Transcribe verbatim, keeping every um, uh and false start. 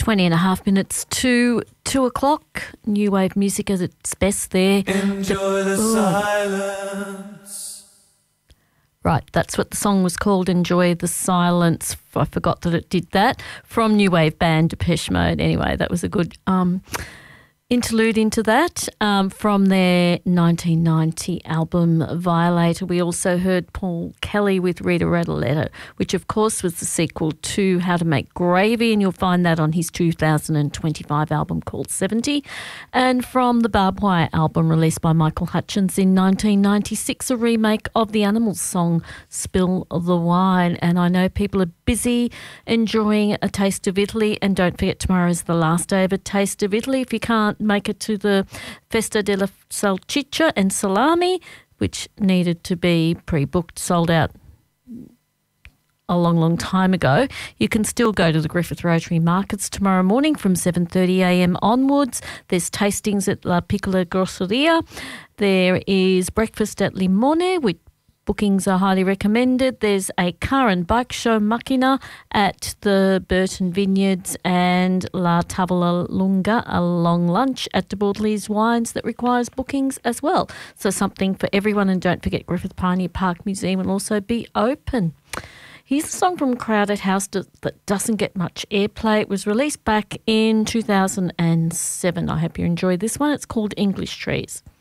twenty and a half minutes to two o'clock. New wave music at its best there. Enjoy the, the oh. silence. Right, that's what the song was called, Enjoy the Silence. I forgot that it did that. From new wave band Depeche Mode. Anyway, that was a good um, interlude into that. Um, from their nineteen ninety album Violator, we also heard Paul Kelly with Rita Radaletta, which of course was the sequel to How to Make Gravy, and you'll find that on his two thousand twenty-five album called seventy. And from the Barbed Wire album released by Michael Hutchence in nineteen ninety-six, a remake of the Animals song Spill the Wine. And I know people are busy enjoying a taste of Italy, and don't forget tomorrow is the last day of a taste of Italy. If you can't make it to the Festa della Salsiccia and Salami, which needed to be pre-booked, sold out a long, long time ago, you can still go to the Griffith Rotary Markets tomorrow morning from seven thirty a m onwards. There's tastings at La Piccola Grosseria. There is breakfast at Limone, which bookings are highly recommended. There's a car and bike show Macchina at the Burton Vineyards, and La Tavola Lunga, a long lunch at De Bordelais Wines that requires bookings as well. So something for everyone. And don't forget, Griffith Pioneer Park Museum will also be open. Here's a song from Crowded House that doesn't get much airplay. It was released back in two thousand seven. I hope you enjoyed this one. It's called English Trees.